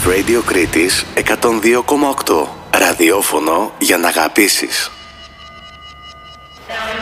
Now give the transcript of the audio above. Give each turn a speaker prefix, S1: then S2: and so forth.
S1: Love Radio Κρήτης 102,8. Ραδιόφωνο για να αγαπήσεις.